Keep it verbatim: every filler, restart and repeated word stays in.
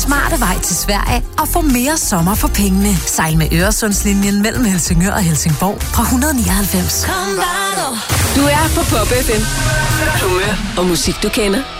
smarte vej til Sverige og få mere sommer for pengene. Sejl med Øresundslinjen mellem Helsingør og Helsingborg fra et hundrede nioghalvfems. Du er på Pop F M. Humør og musik, du kender.